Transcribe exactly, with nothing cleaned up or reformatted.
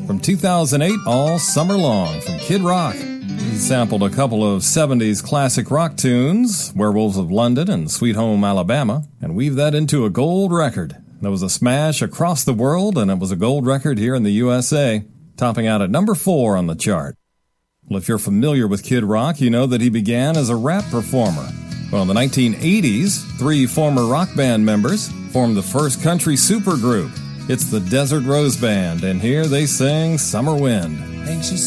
from two thousand eight, All Summer Long from Kid Rock. He sampled a couple of seventies classic rock tunes, Werewolves of London and Sweet Home Alabama, and weaved that into a gold record. That was a smash across the world, and it was a gold record here in the U S A, topping out at number four on the chart. Well, if you're familiar with Kid Rock, you know that he began as a rap performer. Well, in the nineteen eighties, three former rock band members formed the first country supergroup. It's the Desert Rose Band, and here they sing Summer Wind. Anxious